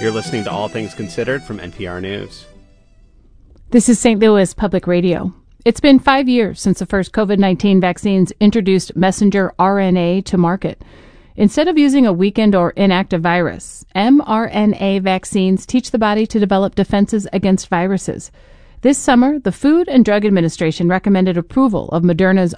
You're listening to All Things Considered from NPR News. This is St. Louis Public Radio. It's been 5 years since the first COVID-19 vaccines introduced messenger RNA to market. Instead of using a weakened or inactive virus, mRNA vaccines teach the body to develop defenses against viruses. This summer, the Food and Drug Administration recommended approval of Moderna's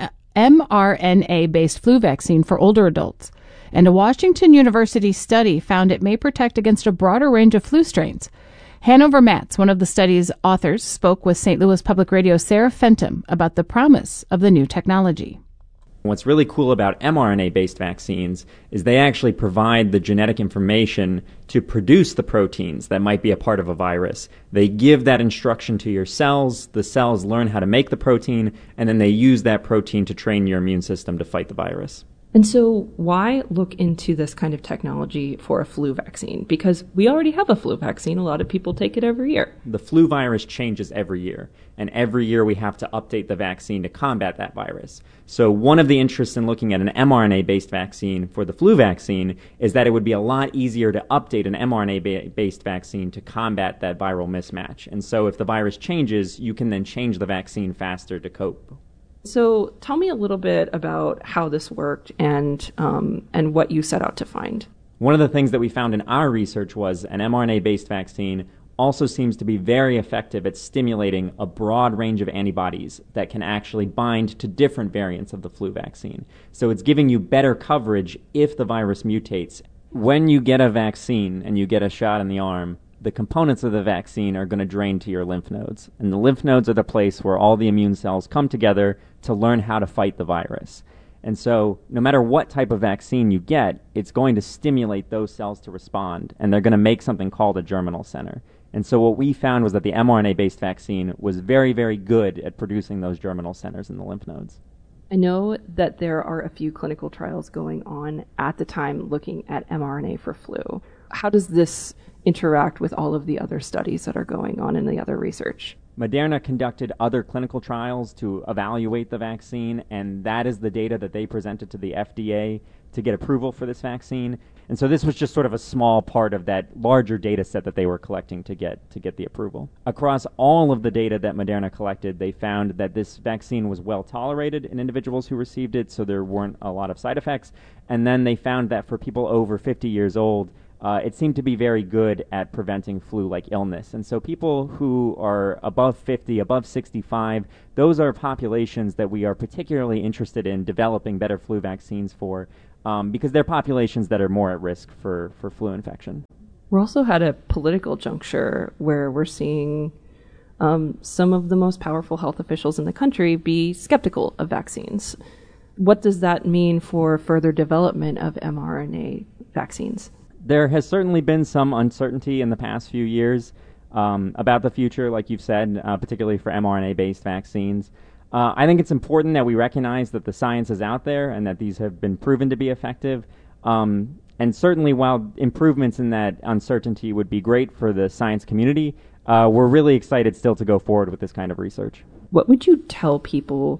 mRNA-based flu vaccine for older adults. And a Washington University study found it may protect against a broader range of flu strains. Hanover Matz, one of the study's authors, spoke with St. Louis Public Radio's Sarah Fenton about the promise of the new technology. What's really cool about mRNA-based vaccines is they actually provide the genetic information to produce the proteins that might be a part of a virus. They give that instruction to your cells, the cells learn how to make the protein, and then they use that protein to train your immune system to fight the virus. And so why look into this kind of technology for a flu vaccine? Because we already have a flu vaccine. A lot of people take it every year. The flu virus changes every year, and every year we have to update the vaccine to combat that virus. So one of the interests in looking at an mRNA-based vaccine for the flu vaccine is that it would be a lot easier to update an mRNA-based vaccine to combat that viral mismatch. And so if the virus changes, you can then change the vaccine faster to cope. So tell me a little bit about how this worked and what you set out to find. One of the things that we found in our research was an mRNA-based vaccine also seems to be very effective at stimulating a broad range of antibodies that can actually bind to different variants of the flu vaccine. So it's giving you better coverage if the virus mutates. When you get a vaccine and you get a shot in the arm, the components of the vaccine are going to drain to your lymph nodes. And the lymph nodes are the place where all the immune cells come together to learn how to fight the virus. And so no matter what type of vaccine you get, it's going to stimulate those cells to respond, and they're going to make something called a germinal center. And so what we found was that the mRNA-based vaccine was very, very good at producing those germinal centers in the lymph nodes. I know that there are a few clinical trials going on at the time looking at mRNA for flu. How does this interact with all of the other studies that are going on in the other research? Moderna conducted other clinical trials to evaluate the vaccine, and that is the data that they presented to the FDA to get approval for this vaccine. And so this was just sort of a small part of that larger data set that they were collecting to get the approval. Across all of the data that Moderna collected, they found that this vaccine was well tolerated in individuals who received it, so there weren't a lot of side effects. And then they found that for people over 50 years old, it seemed to be very good at preventing flu-like illness. And so people who are above 50, above 65, those are populations that we are particularly interested in developing better flu vaccines for, because they're populations that are more at risk for flu infection. We're also at a political juncture where we're seeing some of the most powerful health officials in the country be skeptical of vaccines. What does that mean for further development of mRNA vaccines? There has certainly been some uncertainty in the past few years about the future, like you've said, particularly for mRNA-based vaccines. I think it's important that we recognize that the science is out there and that these have been proven to be effective. And certainly while improvements in that uncertainty would be great for the science community, we're really excited still to go forward with this kind of research. What would you tell people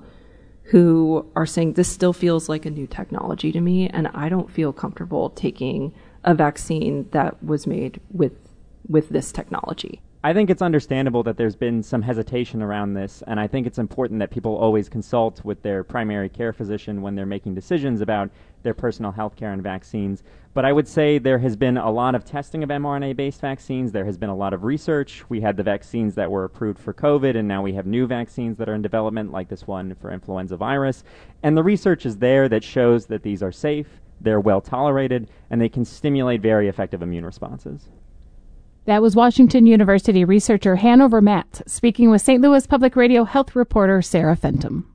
who are saying this still feels like a new technology to me and I don't feel comfortable taking a vaccine that was made with this technology? I think it's understandable that there's been some hesitation around this, and I think it's important that people always consult with their primary care physician when they're making decisions about their personal health care and vaccines. But I would say there has been a lot of testing of mRNA-based vaccines. There has been a lot of research. We had the vaccines that were approved for COVID, and now we have new vaccines that are in development, like this one for influenza virus. And the research is there that shows that these are safe, they're well tolerated, and they can stimulate very effective immune responses. That was Washington University researcher Hanover Matz speaking with St. Louis Public Radio health reporter Sarah Fenton.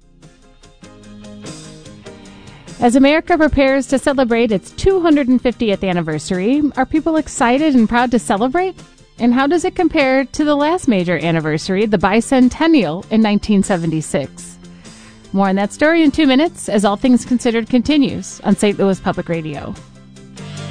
As America prepares to celebrate its 250th anniversary, are people excited and proud to celebrate? And how does it compare to the last major anniversary, the bicentennial in 1976? More on that story in 2 minutes as All Things Considered continues on St. Louis Public Radio.